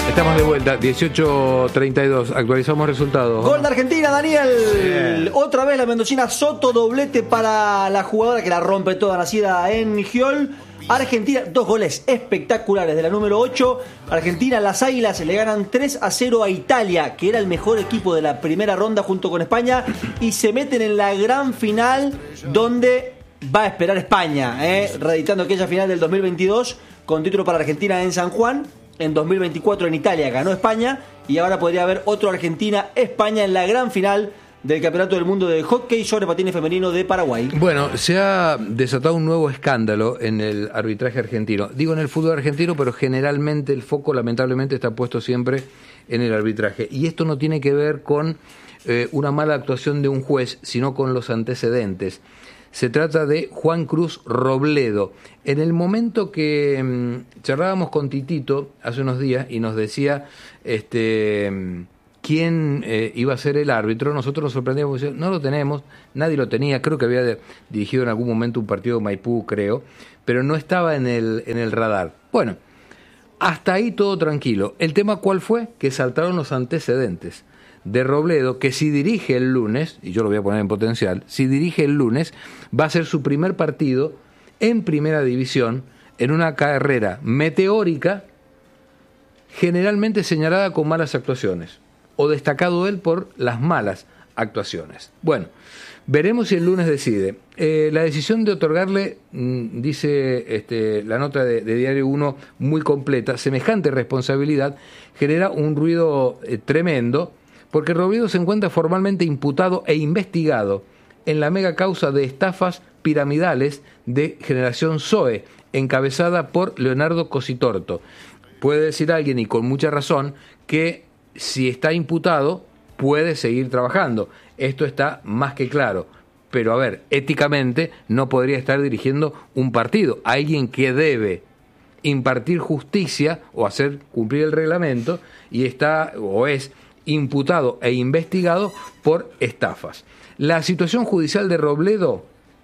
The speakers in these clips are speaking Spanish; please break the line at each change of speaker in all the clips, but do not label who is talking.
Estamos de vuelta, 18:32, actualizamos resultados.
Gol de Argentina, Daniel. Bien. Otra vez la mendocina Soto, doblete para la jugadora que la rompe toda, nacida en Giol. Argentina, 2 goles espectaculares de la número 8. Argentina, las Águilas le ganan 3-0 a Italia, que era el mejor equipo de la primera ronda junto con España, y se meten en la gran final donde va a esperar España, reeditando aquella final del 2022 con título para Argentina en San Juan. En 2024 en Italia ganó España y ahora podría haber otro Argentina-España en la gran final del Campeonato del Mundo de Hockey sobre patines femenino de Paraguay.
Bueno, se ha desatado un nuevo escándalo en el arbitraje argentino. Digo en el fútbol argentino, pero generalmente el foco lamentablemente está puesto siempre en el arbitraje. Y esto no tiene que ver con una mala actuación de un juez, sino con los antecedentes. Se trata de Juan Cruz Robledo. En el momento que charlábamos con Titito hace unos días y nos decía quién iba a ser el árbitro, nosotros nos sorprendíamos, no lo tenemos, nadie lo tenía, creo que había dirigido en algún momento un partido de Maipú, creo, pero no estaba en el radar. Bueno, hasta ahí todo tranquilo. El tema, ¿cuál fue? Que saltaron los antecedentes de Robledo, que si dirige el lunes, y yo lo voy a poner en potencial, si dirige el lunes, va a ser su primer partido en primera división, en una carrera meteórica, generalmente señalada con malas actuaciones, o destacado él por las malas actuaciones. Bueno, veremos si el lunes decide. La decisión de otorgarle, dice la nota de Diario 1 muy completa, semejante responsabilidad genera un ruido tremendo, porque Robledo se encuentra formalmente imputado e investigado en la mega causa de estafas piramidales de Generación Zoe, encabezada por Leonardo Cositorto. Puede decir alguien, y con mucha razón, que si está imputado puede seguir trabajando. Esto está más que claro. Pero a ver, éticamente no podría estar dirigiendo un partido. Alguien que debe impartir justicia o hacer cumplir el reglamento y está o es imputado e investigado por estafas. La situación judicial de Robledo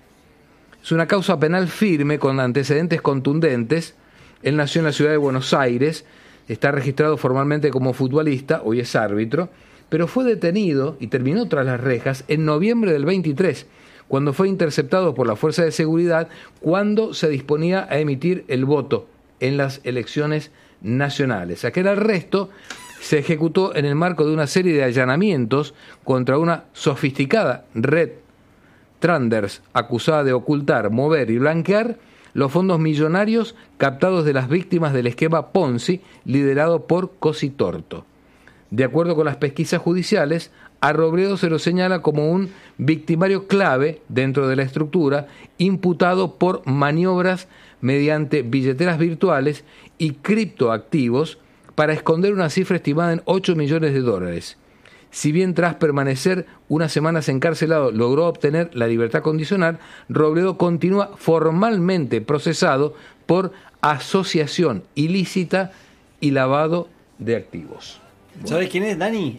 es una causa penal firme con antecedentes contundentes. Él nació en la ciudad de Buenos Aires, está registrado formalmente como futbolista, hoy es árbitro, pero fue detenido y terminó tras las rejas en noviembre del 23, cuando fue interceptado por la Fuerza de Seguridad cuando se disponía a emitir el voto en las elecciones nacionales. Aquel arresto se ejecutó en el marco de una serie de allanamientos contra una sofisticada red Tranders acusada de ocultar, mover y blanquear los fondos millonarios captados de las víctimas del esquema Ponzi liderado por Cositorto. De acuerdo con las pesquisas judiciales, a Robledo se lo señala como un victimario clave dentro de la estructura, imputado por maniobras mediante billeteras virtuales y criptoactivos para esconder una cifra estimada en $8 millones. Si bien tras permanecer unas semanas encarcelado logró obtener la libertad condicional, Robledo continúa formalmente procesado por asociación ilícita y lavado de activos.
Bueno. ¿Sabés quién es, Dani?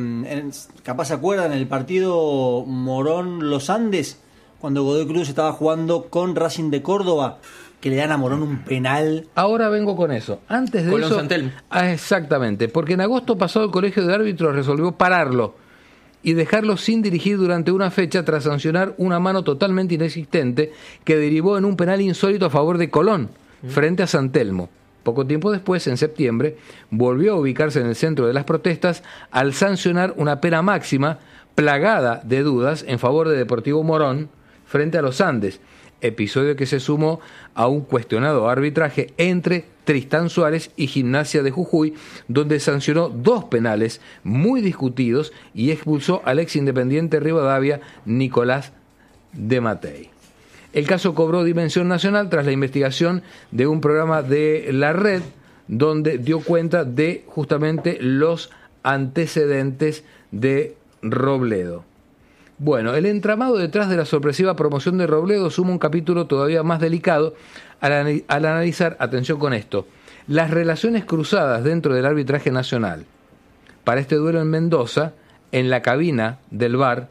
Capaz se acuerdan el partido Morón-Los Andes, cuando Godoy Cruz estaba jugando con Racing de Córdoba, que le dan a Morón un penal.
Ahora vengo con eso. Antes de
Colón
eso...
Santelmo.
Exactamente, porque en agosto pasado el Colegio de Árbitros resolvió pararlo y dejarlo sin dirigir durante una fecha tras sancionar una mano totalmente inexistente que derivó en un penal insólito a favor de Colón, frente a San Telmo. Poco tiempo después, en septiembre, volvió a ubicarse en el centro de las protestas al sancionar una pena máxima plagada de dudas en favor de Deportivo Morón frente a los Andes, episodio que se sumó a un cuestionado arbitraje entre Tristán Suárez y Gimnasia de Jujuy, donde sancionó 2 penales muy discutidos y expulsó al ex Independiente Rivadavia Nicolás de Matei. El caso cobró dimensión nacional tras la investigación de un programa de la red, donde dio cuenta de justamente los antecedentes de Robledo. Bueno, el entramado detrás de la sorpresiva promoción de Robledo suma un capítulo todavía más delicado al analizar, atención con esto, las relaciones cruzadas dentro del arbitraje nacional. Para este duelo en Mendoza, en la cabina del VAR,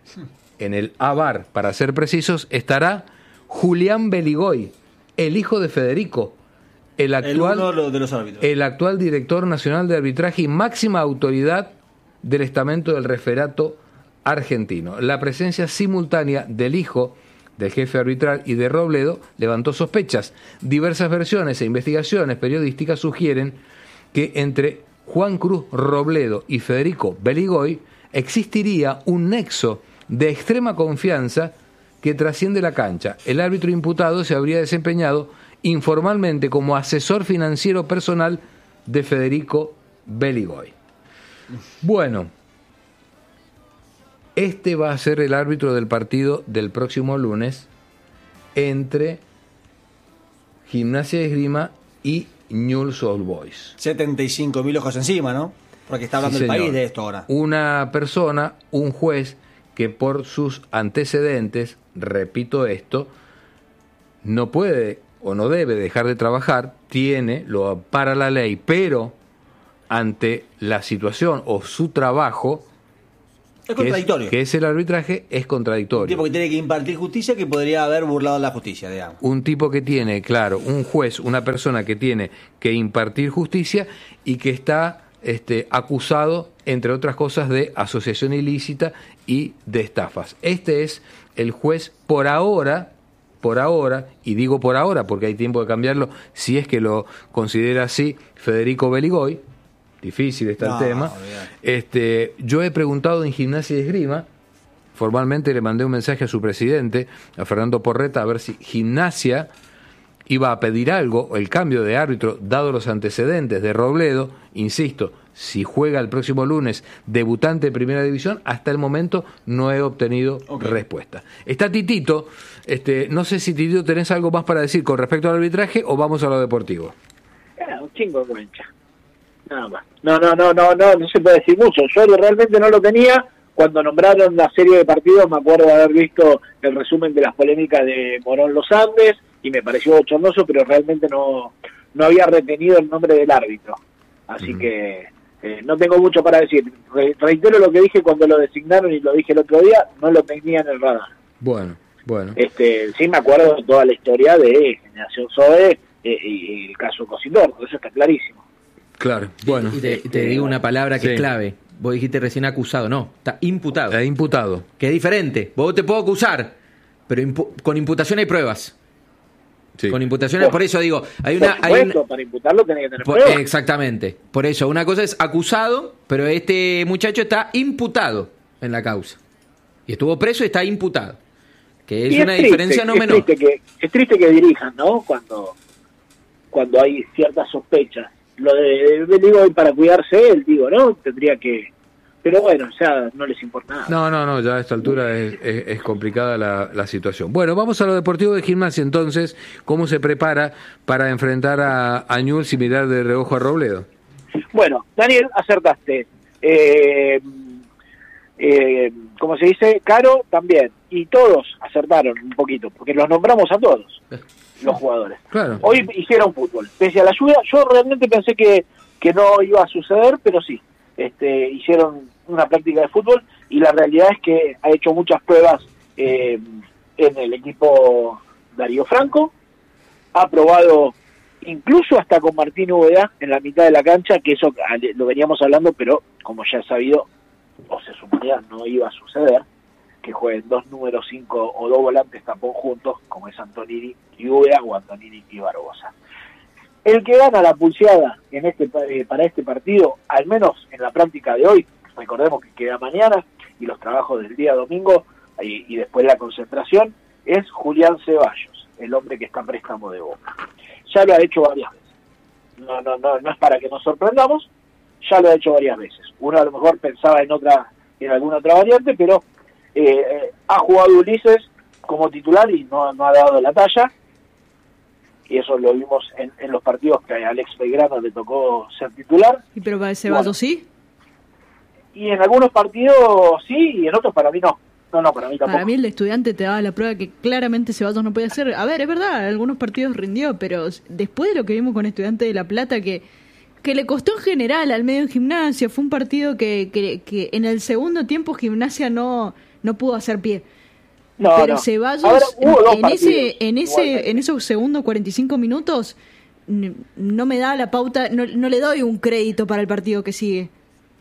en el A-VAR, para ser precisos, estará Julián Beligoy, el hijo de Federico, el actual,
uno de los árbitros.
El actual director nacional de arbitraje y máxima autoridad del estamento del referato argentino. La presencia simultánea del hijo del jefe arbitral y de Robledo levantó sospechas. Diversas versiones e investigaciones periodísticas sugieren que entre Juan Cruz Robledo y Federico Beligoy existiría un nexo de extrema confianza que trasciende la cancha. El árbitro imputado se habría desempeñado informalmente como asesor financiero personal de Federico Beligoy. Bueno, este va a ser el árbitro del partido del próximo lunes entre Gimnasia de Esgrima y Newell's Old Boys.
75.000 ojos encima, ¿no? Porque está hablando el país de esto ahora.
Una persona, un juez, que por sus antecedentes, repito esto, no puede o no debe dejar de trabajar, lo ampara la ley, pero ante la situación o su trabajo,
es contradictorio.
Que es el arbitraje, es contradictorio.
Un tipo que tiene que impartir justicia que podría haber burlado la justicia, digamos.
Un tipo que tiene, claro, un juez, una persona que tiene que impartir justicia y que está acusado, entre otras cosas, de asociación ilícita y de estafas. Este es el juez por ahora, y digo por ahora porque hay tiempo de cambiarlo, si es que lo considera así Federico Beligoy. Difícil está el tema. Yo he preguntado en Gimnasia y Esgrima, formalmente le mandé un mensaje a su presidente, a Fernando Porreta, a ver si Gimnasia iba a pedir algo, el cambio de árbitro, dado los antecedentes de Robledo. Insisto, si juega el próximo lunes debutante de Primera División, hasta el momento no he obtenido respuesta. Está Titito, no sé si Titito tenés algo más para decir con respecto al arbitraje o vamos a lo deportivo.
Un chingo de mancha. Nada más. No se puede decir mucho. Yo realmente no lo tenía. Cuando nombraron la serie de partidos, me acuerdo de haber visto el resumen de las polémicas de Morón Los Andes y me pareció bochornoso, pero realmente no había retenido el nombre del árbitro. Así que no tengo mucho para decir. Reitero lo que dije cuando lo designaron y lo dije el otro día, no lo tenía en el radar.
Bueno.
Sí me acuerdo de toda la historia de Generación Zoe y el caso Cositor, eso está clarísimo.
Claro, bueno.
Y te digo una palabra que es clave. Vos dijiste recién acusado, no, está imputado.
Está imputado.
Que es diferente. Vos te puedo acusar, pero con imputación hay pruebas. Sí. Con imputación, por eso digo,
para imputarlo tenés que tener pruebas.
Exactamente. Por eso, una cosa es acusado, pero este muchacho está imputado en la causa. Y estuvo preso y está imputado. Que es una diferencia no menor.
Es triste que dirijan, ¿no? Cuando hay ciertas sospechas. Lo digo para cuidarse él, ¿no? Tendría que... Pero bueno, o sea, no les importa nada.
No, ya a esta altura es complicada la situación. Bueno, vamos a lo deportivo de Gimnasia entonces. ¿Cómo se prepara para enfrentar a Newell's y mirar de reojo a Robledo?
Bueno, Daniel, acertaste. Como se dice, Caro también. Y todos acertaron un poquito, porque los nombramos a todos. Los jugadores.
Claro.
Hoy hicieron fútbol. Pese a la lluvia, yo realmente pensé que no iba a suceder, pero sí. Hicieron una práctica de fútbol y la realidad es que ha hecho muchas pruebas en el equipo Darío Franco. Ha probado incluso hasta con Martín Úbeda en la mitad de la cancha, que eso lo veníamos hablando, pero como ya es sabido, o se suponía, no iba a suceder, que jueguen dos números 5 o dos volantes tapón juntos, como es Antonini y Úbeda o Antonini y Barbosa. El que gana la pulseada para este partido, al menos en la práctica de hoy, recordemos que queda mañana y los trabajos del día domingo y después la concentración, es Julián Ceballos, el hombre que está a préstamo de Boca. Ya lo ha hecho varias veces. No es para que nos sorprendamos, ya lo ha hecho varias veces. Uno a lo mejor pensaba en alguna otra variante, pero ha jugado Ulises como titular y no ha dado la talla, y eso lo vimos en los partidos que a Alex Belgrano le tocó ser titular.
¿Y pero para Ceballos sí?
Y en algunos partidos sí, y en otros para mí no. No, para mí tampoco.
Para mí el de Estudiante te daba la prueba que claramente Ceballos no podía hacer. A ver, es verdad, en algunos partidos rindió, pero después de lo que vimos con Estudiante de La Plata, que le costó en general al medio en Gimnasia, fue un partido que en el segundo tiempo Gimnasia no pudo hacer pie. Pero Ceballos, en esos segundos 45 minutos, no me da la pauta, no le doy un crédito para el partido que sigue.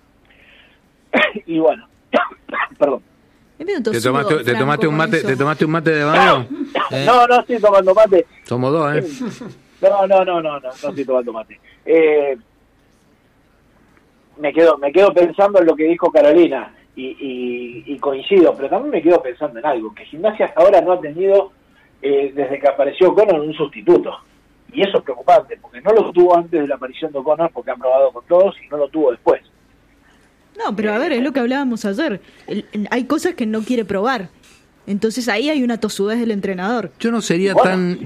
Y bueno, perdón.
¿Te tomaste un mate de Baneo?
No estoy tomando mate.
Somos dos,
No estoy tomando mate. Me quedo pensando en lo que dijo Carolina y coincido, pero también me quedo pensando en algo, que Gimnasia hasta ahora no ha tenido, desde que apareció O'Connor, un sustituto. Y eso es preocupante, porque no lo tuvo antes de la aparición de O'Connor, porque ha probado con todos, y no lo tuvo después.
No, pero a ver, es lo que hablábamos ayer. Hay cosas que no quiere probar. Entonces ahí hay una tosudez del entrenador.
Yo no sería tan,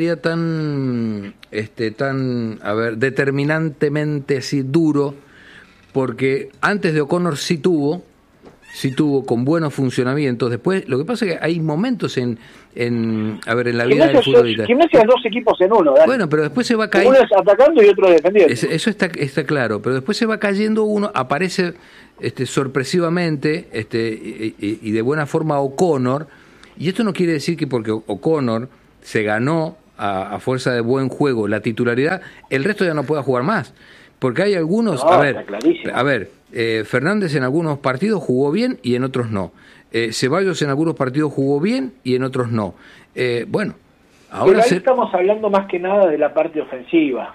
a ver, determinantemente así duro, porque antes de O'Connor sí tuvo con buenos funcionamientos. Después, lo que pasa es que hay momentos en la vida del futbolista.
Gimnasia es 2 equipos en uno, ¿verdad?
Bueno, pero después se va cayendo.
Uno es atacando y otro defendiendo.
Eso está claro, pero después se va cayendo uno, aparece sorpresivamente y de buena forma O'Connor, y esto no quiere decir que porque O'Connor se ganó a fuerza de buen juego la titularidad, el resto ya no pueda jugar más. Porque hay algunos, Fernández en algunos partidos jugó bien y en otros no. Ceballos en algunos partidos jugó bien y en otros no. Ahora
pero ahí estamos hablando más que nada de la parte ofensiva.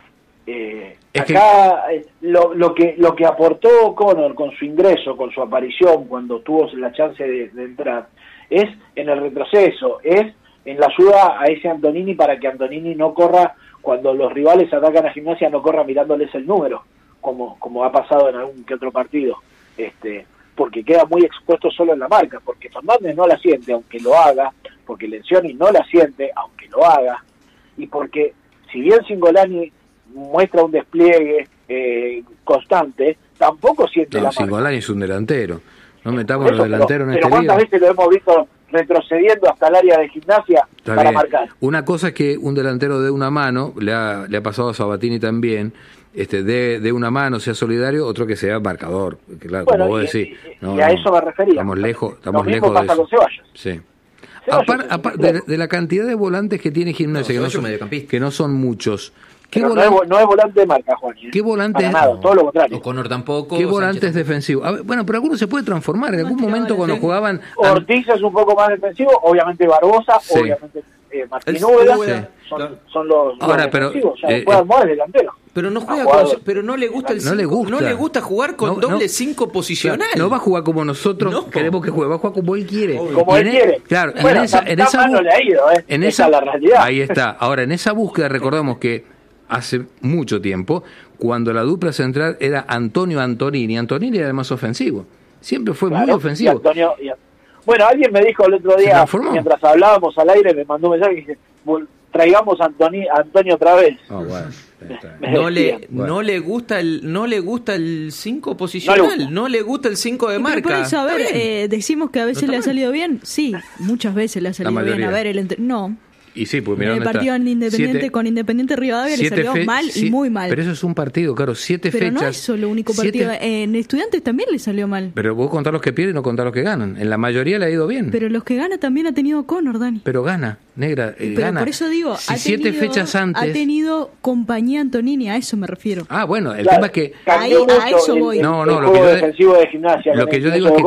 Lo que aportó O'Connor con su ingreso, con su aparición, cuando tuvo la chance de entrar, es en el retroceso, es en la ayuda a ese Antonini para que Antonini no corra. Cuando los rivales atacan a Gimnasia, no corra mirándoles el número, como ha pasado en algún que otro partido, porque queda muy expuesto solo en la marca, porque Fernández no la siente, aunque lo haga, porque Lencioni no la siente, aunque lo haga, y porque si bien Cingolani muestra un despliegue constante, tampoco siente la marca.
Cingolani es un delantero, no metamos los delanteros en este lío.
Pero ¿cuántas veces lo hemos visto retrocediendo hasta el área de Gimnasia para marcar?
Una cosa es que un delantero dé una mano, le ha pasado a Sabatini también, de una mano, sea solidario, otro que sea marcador, claro,
bueno,
como vos decís.
Y a eso me refería.
Estamos lejos de
pasa
eso.
Con Ceballos.
Sí. Aparte de la cantidad de volantes que tiene Gimnasia, que no son muchos.
No es volante de marca, Juan.
¿Qué volantes?
Para nada, todo lo contrario.
O'Connor tampoco.
¿Qué volantes defensivos? Pero alguno se puede transformar. En algún momento cuando jugaban...
Ortiz es un poco más defensivo, obviamente Barbosa, obviamente Martín Úbeda, son los defensivos. Juegan más delantero.
Pero no juega pero no le gusta el 5. No le gusta jugar con doble 5 posicional.
No va a jugar como nosotros queremos que juegue, va a jugar como él quiere.
Como él quiere.
Claro,
bueno, en esa no le ha ido, esa es la realidad.
Ahí está. Ahora, en esa búsqueda recordamos que hace mucho tiempo, cuando la dupla central era Antonio-Antonini, Antonini era el más ofensivo. Siempre fue muy ofensivo.
Bueno, alguien me dijo el otro día, mientras hablábamos al aire, me mandó un mensaje y dice, traigamos a Antonio otra vez.
Oh, bueno.
No le gusta el 5 posicional, no le gusta el 5 de marca.
Pero por eso, a ver, decimos que a veces le ha salido bien. Sí, muchas veces le ha salido bien. A ver, no.
Y sí, pues mira,
el partido con Independiente Rivadavia le salió mal y muy mal.
Pero eso es un partido, claro, 7 fechas.
Pero no es solo el único partido. En Estudiantes también le salió mal.
Pero vos contás los que pierden y no contás los que ganan. En la mayoría le ha ido bien.
Pero los que gana también ha tenido O'Connor, Dani.
Pero gana, negra,
pero
gana.
Por eso digo,
si 7 fechas antes...
Ha tenido compañía Antonini, a eso me refiero.
Ah, bueno, el tema es que...
A eso voy.
Lo que yo digo es que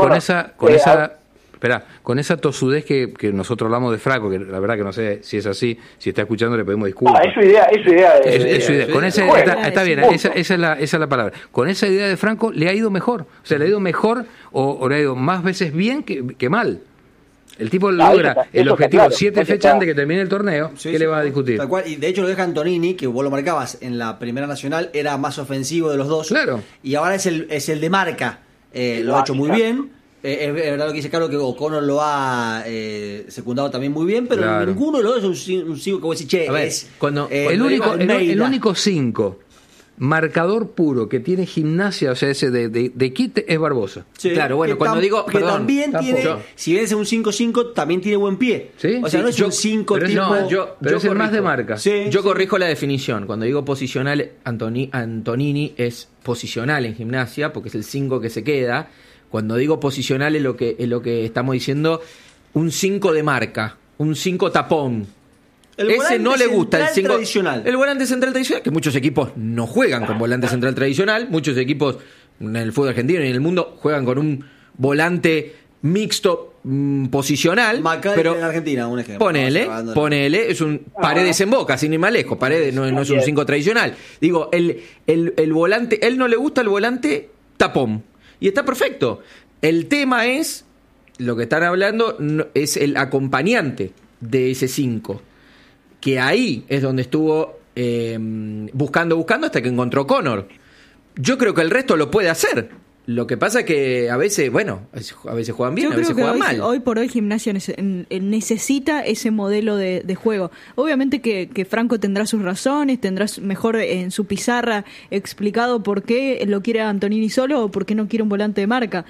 con esa tosudez que nosotros hablamos de Franco, que la verdad que no sé si es así, si está escuchando le pedimos disculpas.
Es su idea.
Es su idea. Con está bien, esa es la palabra. Con esa idea de Franco le ha ido mejor. O sea, le ha ido mejor o le ha ido más veces bien que mal. El tipo logra el objetivo 7 fechas antes que termine el torneo. ¿Qué le va a discutir?
Tal cual. Y de hecho lo deja Antonini, que vos lo marcabas en la Primera Nacional, era más ofensivo de los dos.
Claro.
Y ahora es el de marca. Lo ha hecho muy bien. Es verdad lo que dice Carlos, que O'Connor lo ha secundado también muy bien, pero ninguno de los dos es un 5 que vos decís, che,
el único 5 marcador puro que tiene Gimnasia, o sea, ese de kit, es Barbosa.
Sí, claro, bueno, cuando digo...
Que también tiene, si bien es un 5-5, también tiene buen pie.
¿Sí?
O sea, no es un 5 tipo...
Pero es el más de marca.
Yo corrijo la definición. Cuando digo posicional, Antonini es posicional en Gimnasia, porque es el 5 que se queda. Cuando digo posicional es lo que estamos diciendo, un 5 de marca, un 5 tapón. Ese no le gusta el 5
tradicional.
El volante central tradicional, que muchos equipos no juegan con volante central tradicional, muchos equipos en el fútbol argentino y en el mundo juegan con un volante mixto posicional.
Maccabi
pero
en Argentina, un ejemplo.
Ponele, es un Paredes en Boca, sin ir más lejos. Paredes no es un 5 tradicional. Digo, el volante, él no le gusta el volante tapón. Y está perfecto. El tema es, lo que están hablando, es el acompañante de ese 5. Que ahí es donde estuvo buscando hasta que encontró Connor. Yo creo que el resto lo puede hacer. Lo que pasa es que a veces, a veces juegan bien, a veces juegan mal.
Hoy por hoy Gimnasia necesita ese modelo de juego. Obviamente que Franco tendrá sus razones, tendrá mejor en su pizarra explicado por qué lo quiere Antonini solo o por qué no quiere un volante de marca.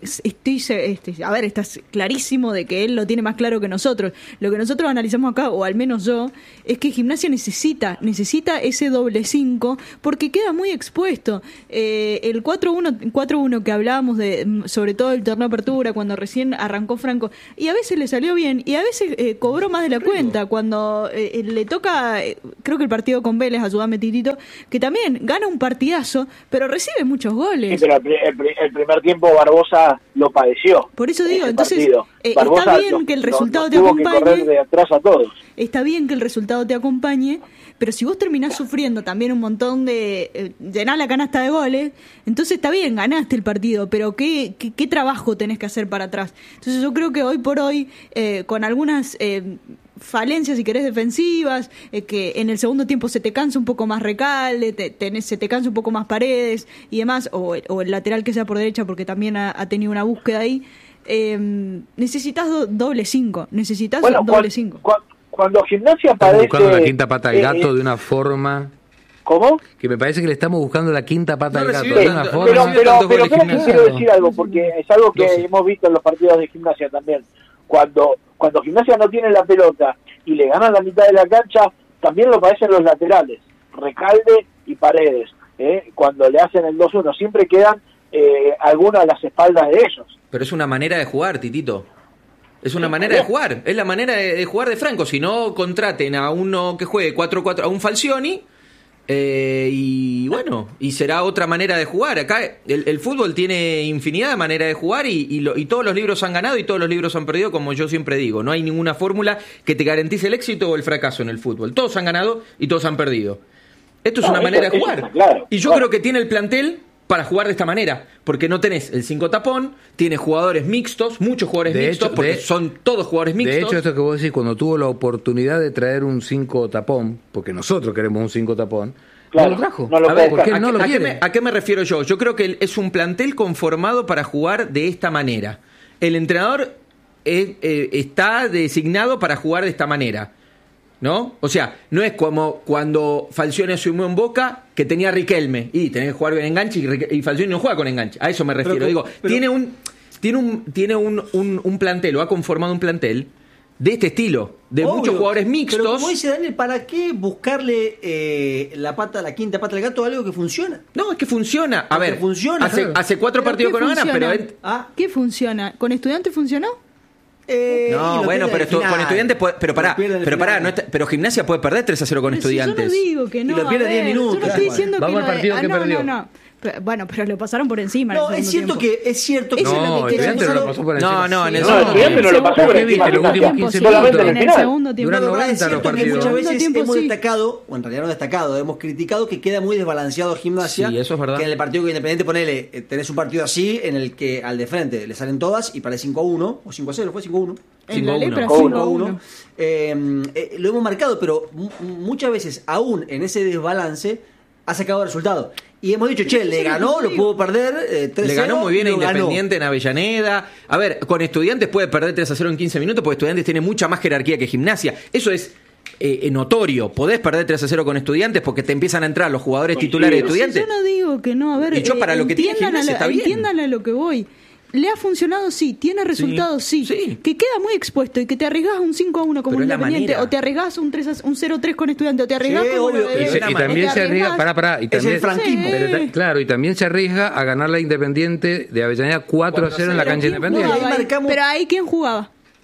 Está clarísimo de que él lo tiene más claro que nosotros. Lo que nosotros analizamos acá, o al menos yo, es que Gimnasia necesita ese doble 5 porque queda muy expuesto. El 4-1 que hablábamos sobre todo el torneo de apertura cuando recién arrancó Franco, y a veces le salió bien y a veces cobró más de la cuenta cuando le toca, creo que el partido con Vélez, ayúdame Titito, que también gana un partidazo pero recibe muchos goles.
Sí, pero el primer tiempo Barbosa lo padeció.
Por eso digo, entonces
Barbosa
está bien que el resultado te
tuvo que correr
acompañe,
de atrás a todos.
está bien que el resultado te acompañe, pero si vos terminás sufriendo también un montón de llenar la canasta de goles, entonces está bien, ganaste el partido, pero ¿qué trabajo tenés que hacer para atrás? Entonces yo creo que hoy por hoy, con algunas falencias, si querés, defensivas, que en el segundo tiempo se te cansa un poco más Recalde, se te cansa un poco más Paredes y demás, o el lateral que sea por derecha, porque también ha tenido una búsqueda ahí, necesitas doble 5, doble 5.
Cuando Gimnasia
Estamos
padece...
buscando la quinta pata al gato de una forma...
¿Cómo?
Que me parece que le estamos buscando la quinta pata al gato
recibió
de una
tanto-
forma...
Pero quiero decir algo, porque es algo que hemos visto en los partidos de Gimnasia también. Cuando Gimnasia no tiene la pelota y le ganan la mitad de la cancha, también lo padecen los laterales, Recalde y Paredes. Cuando le hacen el 2-1, siempre quedan algunas a las espaldas de ellos.
Pero es una manera de jugar, Titito. Es una manera de jugar. Es la manera de jugar de Franco. Si no, contraten a uno que juegue 4-4, a un Falcioni. Y será otra manera de jugar. Acá el fútbol tiene infinidad de maneras de jugar y todos los libros han ganado y todos los libros han perdido, como yo siempre digo. No hay ninguna fórmula que te garantice el éxito o el fracaso en el fútbol. Todos han ganado y todos han perdido. Esto es una manera de jugar.
Claro,
y yo creo que tiene el plantel para jugar de esta manera, porque no tenés el 5 tapón, tienes jugadores mixtos, muchos jugadores mixtos, porque son todos jugadores mixtos.
De hecho, esto que vos decís, cuando tuvo la oportunidad de traer un 5 tapón, porque nosotros queremos un 5 tapón,
claro,
no lo trajo.
no lo
A ver,
puede
¿por qué
buscar.
no lo quiere?
¿A qué me refiero yo? Yo creo que es un plantel conformado para jugar de esta manera. El entrenador está designado para jugar de esta manera, ¿no? O sea, no es como cuando Falcioni asumió en Boca, que tenía a Riquelme y tenés que jugar bien enganche y Falcioni no juega con enganche. A eso me refiero. Tiene un plantel, o ha conformado un plantel de este estilo, de
Obvio,
muchos jugadores mixtos.
Pero como dice Daniel, ¿para qué buscarle la quinta pata al gato a algo que funciona?
No, es que funciona. A ver,
funciona.
hace 4 partidos que no gana, pero...
¿Qué funciona? ¿Con Estudiantes funcionó?
No, bueno, pero con Estudiantes puede, pero Gimnasia puede perder 3-0 con Estudiantes.
Yo no digo que no.
Y lo pierde 10 minutos.
Yo no estoy diciendo
Vamos
que
al partido que perdió.
No. Bueno, pero lo pasaron por encima.
No,
en el
es cierto
segundo tiempo.
que
Eso es lo que
Estudiantes
quiero
lo pasó por encima.
No, en el
No, Estudiantes no lo pasó por
¿Qué
encima.
viste? Los últimos 15
Solamente en el
en el
final.
segundo tiempo.
Duran
Pero
90
es cierto
los
que
partidos.
muchas veces
Tiempo,
hemos
sí.
destacado, o en realidad no destacado, hemos criticado que queda muy desbalanceado Gimnasia.
Sí, eso es verdad.
Que en el partido con Independiente, ponele, tenés un partido así en el que al de frente le salen todas y para 5-1 o 5-0, fue 5-1.
En la
5-1.
lepra
5-1.
5-1.
Lo hemos marcado, pero muchas veces, aún en ese desbalance, ha sacado resultados. Y hemos dicho, che, le ganó, lo pudo perder 3-0.
Le ganó muy bien a
lo ganó.
Independiente en Avellaneda. A ver, con Estudiantes puede perder 3-0 en 15 minutos porque Estudiantes tiene mucha más jerarquía que Gimnasia. Eso es notorio. Podés perder 3-0 con Estudiantes porque te empiezan a entrar los jugadores titulares de Estudiantes.
Yo no digo que no, a ver,
Y yo para lo que tiene Gimnasia está bien.
Entiendan a lo que voy. ¿Le ha funcionado? Sí. ¿Tiene resultados? Sí.
Sí.
Que queda muy expuesto y que te arriesgas a un 5-1 como
Pero es la
Independiente,
manera.
o te arriesgas a un 0-3 con Estudiante, o te arriesgas
Sí,
como
obvio.
lo de-
Y también se arriesga, pará, y
Es
también,
el franquismo.
Claro, y también se arriesga a ganar la Independiente de Avellaneda 4-0 en la cancha
¿Quién
Independiente.
jugaba ahí?
Ahí marcamos-
Pero ahí, ¿quién jugaba?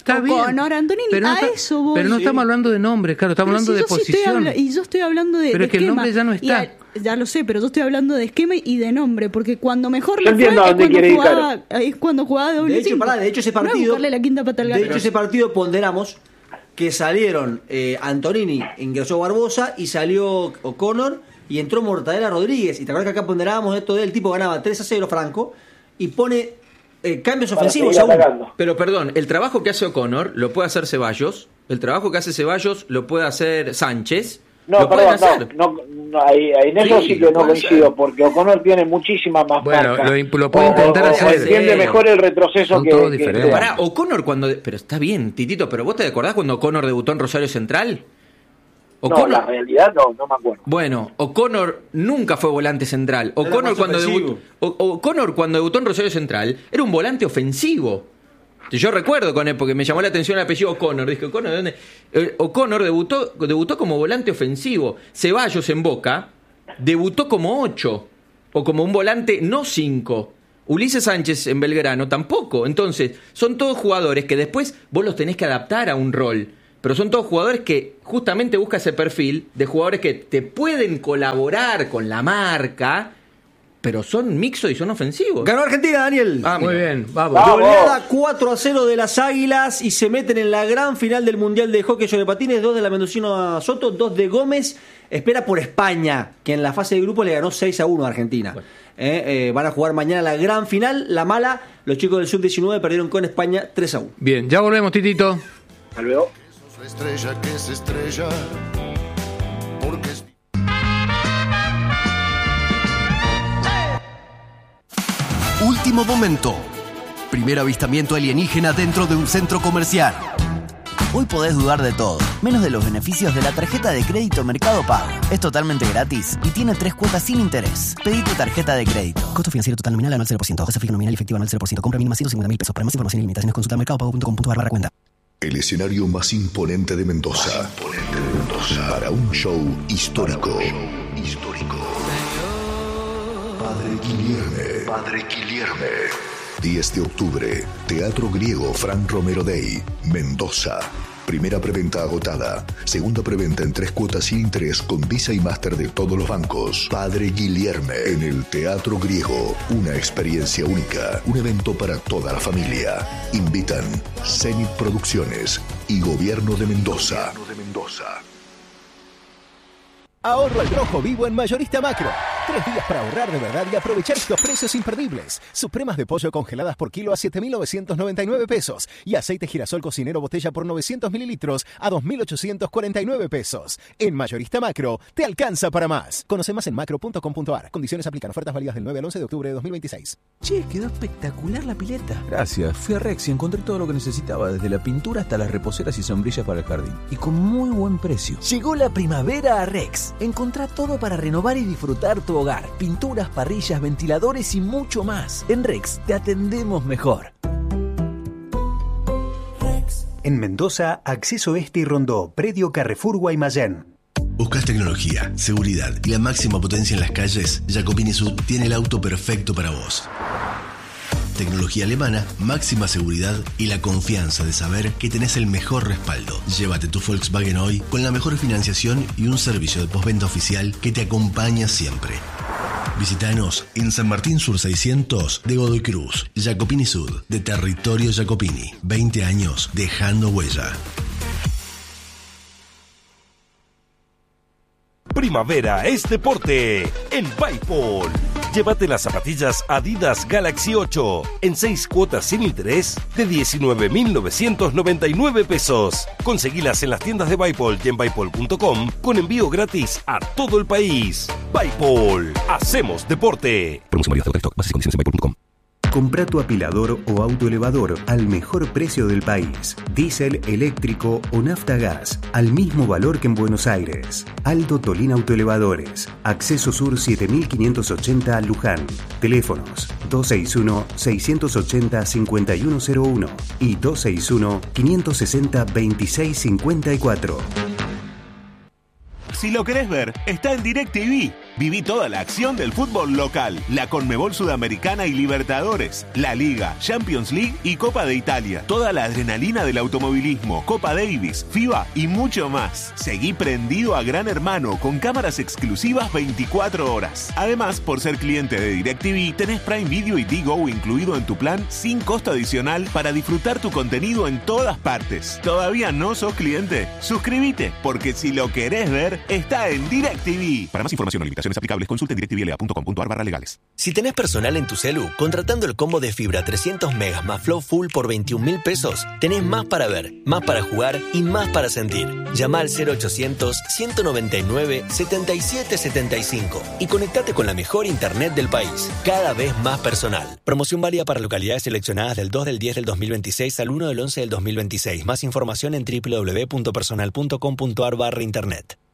Está bien.
O'Connor, Antonini,
Pero no
a
está-
eso voy.
Pero no estamos hablando de nombres, claro, estamos
Pero
hablando
si
de
yo sí estoy
posición.
y yo estoy hablando de
Pero es que el
esquema.
nombre ya no está.
Ya lo sé, pero yo estoy hablando de esquema y de nombre, porque cuando mejor
Yo
le fue
entiendo a dónde quiere ir,
es cuando jugaba de doble
De hecho,
cinco.
de hecho ese
No es
partido,
buscarle la quinta pata al gato.
ponderamos que salieron Antonini, ingresó Barbosa y salió O'Connor y entró Mortadela Rodríguez. Y te acuerdas que acá ponderábamos esto del tipo ganaba 3-0 Franco y pone cambios
Para
ofensivos
seguir
aún.
atacando.
Pero perdón, el trabajo que hace O'Connor lo puede hacer Ceballos, el trabajo que hace Ceballos lo puede hacer Sánchez.
No,
lo pueden
perdón,
hacer.
no, ahí en eso
Sí,
sí que
lo
no
puede
coincido,
hacer.
porque O'Connor tiene muchísima más
Bueno,
marca.
lo puede intentar
o
hacer.
entiende
Sí.
mejor el retroceso
Son
que...
todos
que-
diferentes.
Pará, O'Connor cuando... Pero está bien, Titito, pero ¿vos te acordás cuando O'Connor debutó en Rosario Central?
No, la realidad no me acuerdo.
Bueno, O'Connor nunca fue volante central. O'Connor
más
cuando,
ofensivo.
O'Connor cuando debutó en Rosario Central era un volante ofensivo. Yo recuerdo con él, porque me llamó la atención el apellido O'Connor. Dije, ¿O'Connor de dónde? O'Connor debutó como volante ofensivo. Ceballos en Boca debutó como 8 o como un volante no 5. Ulises Sánchez en Belgrano tampoco. Entonces, son todos jugadores que después vos los tenés que adaptar a un rol. Pero son todos jugadores que justamente busca ese perfil de jugadores que te pueden colaborar con la marca, pero son mixtos y son ofensivos.
Ganó Argentina, Daniel.
Muy
mira.
bien, vamos.
Vamos.
Goleada 4-0 de las Águilas y se meten en la gran final del Mundial de Hockey sobre Patines. 2 de la Mendocino Soto, 2 de Gómez. Espera por España, que en la fase de grupo le ganó 6-1 a Argentina. Van a jugar mañana la gran final. La mala, los chicos del Sub-19 perdieron con España 3-1.
Bien, ya volvemos, Titito.
Hasta luego.
Su estrella que se estrella porque es...
Último momento. Primer avistamiento alienígena dentro de un centro comercial.
Hoy podés dudar de todo, menos de los beneficios de la tarjeta de crédito Mercado Pago. Es totalmente gratis y tiene 3 cuotas sin interés. Pedí tu tarjeta de crédito.
Costo financiero total nominal anual 0%. Tasa fija nominal efectiva anual 0%. Compra mínima 150.000 pesos. Para más información y limitaciones consulta mercadopago.com.ar/cuenta.
El escenario más imponente de Mendoza. Para un show histórico. Padre Guilherme. 10 de octubre, Teatro Griego Fran Romero Day, Mendoza. Primera preventa agotada. Segunda preventa en 3 cuotas sin interés con Visa y Master de todos los bancos. Padre Guilherme en el Teatro Griego. Una experiencia única. Un evento para toda la familia. Invitan Zenit Producciones y Gobierno de Mendoza.
Ahorro al rojo vivo en Mayorista Macro. 3 días para ahorrar de verdad y aprovechar estos precios imperdibles. Supremas de pollo congeladas por kilo a 7.999 pesos. Y aceite girasol cocinero botella por 900 mililitros a 2.849 pesos. En Mayorista Macro, te alcanza para más. Conoce más en macro.com.ar. Condiciones aplican. Ofertas válidas del 9 al 11 de octubre de 2026.
Che, quedó espectacular la pileta. Gracias. Fui a Rex y encontré todo lo que necesitaba, desde la pintura hasta las reposeras y sombrillas para el jardín. Y con muy buen precio.
Llegó la primavera a Rex. Encontrá todo para renovar y disfrutar tu hogar. Pinturas, parrillas, ventiladores y mucho más. En Rex te atendemos mejor.
En Mendoza, Acceso Este y Rondó, Predio Carrefour Guaymallén.
¿Buscas tecnología, seguridad y la máxima potencia en las calles? Jacopini Sud tiene el auto perfecto para vos. Tecnología alemana, máxima seguridad y la confianza de saber que tenés el mejor respaldo. Llévate tu Volkswagen hoy con la mejor financiación y un servicio de postventa oficial que te acompaña siempre. Visítanos en San Martín Sur 600 de Godoy Cruz. Jacopini Sud, de Territorio Jacopini. 20 años dejando huella.
Primavera es deporte en Bipol. Llévate las zapatillas Adidas Galaxy 8 en 6 cuotas sin interés de 19.999 pesos. Conseguilas en las tiendas de Bipol y en Bipol.com con envío gratis a todo el país. Bipol, hacemos deporte.
Promoción válida hasta bases y condiciones en Bipol.com. Compra tu apilador o autoelevador al mejor precio del país. Diésel, eléctrico o nafta gas, al mismo valor que en Buenos Aires. Aldo Tolín Autoelevadores. Acceso Sur 7580 Luján. Teléfonos 261-680-5101 y 261-560-2654.
Si lo querés ver, está en DirecTV. Viví toda la acción del fútbol local, la Conmebol Sudamericana y Libertadores, la Liga, Champions League y Copa de Italia. Toda la adrenalina del automovilismo, Copa Davis, FIBA y mucho más. Seguí prendido a Gran Hermano con cámaras exclusivas 24 horas. Además, por ser cliente de DirecTV, tenés Prime Video y Digo incluido en tu plan sin costo adicional para disfrutar tu contenido en todas partes. ¿Todavía no sos cliente? Suscríbete, porque si lo querés ver, está en DirecTV. Para más información o limitaciones aplicables, consulta en directvla.com.ar/legales.
Si tenés personal en tu celu, contratando el combo de fibra 300 megas más Flow Full por 21.000 pesos, tenés más para ver, más para jugar y más para sentir. Llama al 0800-199-7775 y conectate con la mejor internet del país, cada vez más personal. Promoción válida para localidades seleccionadas del 2 del 10 del 2026 al 1 del 11 del 2026. Más información en www.personal.com.ar/internet.